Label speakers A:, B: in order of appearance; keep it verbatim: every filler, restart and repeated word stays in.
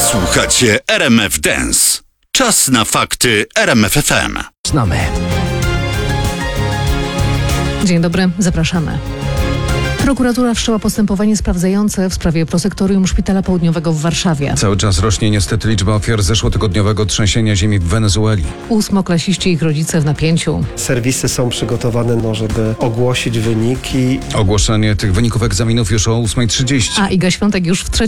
A: Słuchacie R M F Dance. Czas na fakty R M F F M.
B: Znamy.
C: Dzień dobry, zapraszamy. Prokuratura wszczęła postępowanie sprawdzające w sprawie prosektorium Szpitala Południowego w Warszawie.
B: Cały czas rośnie niestety liczba ofiar zeszłotygodniowego trzęsienia ziemi w Wenezueli.
C: Ósmoklasiści i ich rodzice w napięciu.
D: Serwisy są przygotowane, no, żeby ogłosić wyniki.
B: Ogłoszenie tych wyników egzaminów już o ósma trzydzieści.
C: A Iga Świątek już w trzeciej